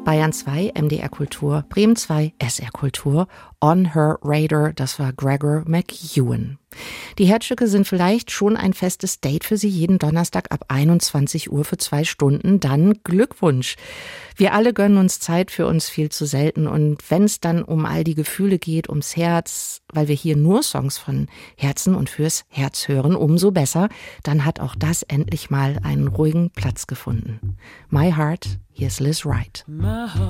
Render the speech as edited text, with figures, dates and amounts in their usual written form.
Bayern 2, MDR Kultur, Bremen 2, SR Kultur, On Her Radar, das war Gregor McEwen. Die Herzstücke sind vielleicht schon ein festes Date für Sie jeden Donnerstag ab 21 Uhr für 2 Stunden. Dann Glückwunsch. Wir alle gönnen uns Zeit, für uns viel zu selten. Und wenn es dann um all die Gefühle geht, ums Herz, weil wir hier nur Songs von Herzen und fürs Herz hören, umso besser, dann hat auch das endlich mal einen ruhigen Platz gefunden. My Heart, hier ist Liz Wright.